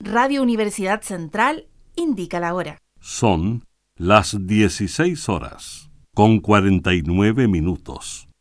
Radio Universidad Central indica la hora. Son las 16 horas, con 49 minutos.